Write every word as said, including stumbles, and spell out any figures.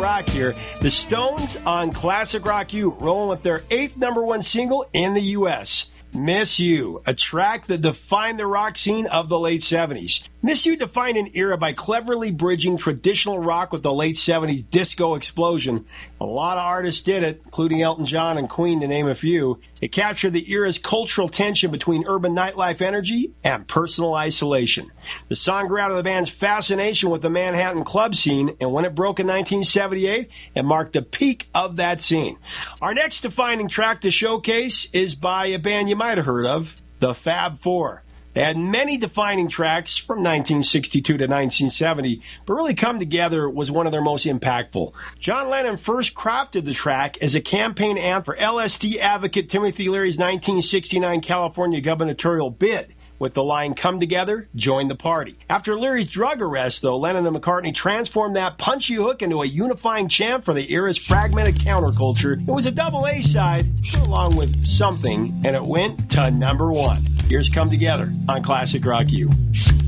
rock here. The Stones on Classic Rock U, rolling with their eighth number one single in the U S Miss You, a track that defined the rock scene of the late seventies. Miss You defined an era by cleverly bridging traditional rock with the late seventies disco explosion. A lot of artists did it, including Elton John and Queen, to name a few. It captured the era's cultural tension between urban nightlife energy and personal isolation. The song grew out of the band's fascination with the Manhattan club scene, and when it broke in nineteen seventy-eight, it marked the peak of that scene. Our next defining track to showcase is by a band you might have heard of, the Fab Four. They had many defining tracks from nineteen sixty-two to nineteen seventy, but really Come Together was one of their most impactful. John Lennon first crafted the track as a campaign anthem for L S D advocate Timothy Leary's nineteen sixty-nine California gubernatorial bid, with the line, "Come together, join the party." After Leary's drug arrest, though, Lennon and McCartney transformed that punchy hook into a unifying chant for the era's fragmented counterculture. It was a double A-side, along with Something, and it went to number one. Here's Come Together on Classic Rock U.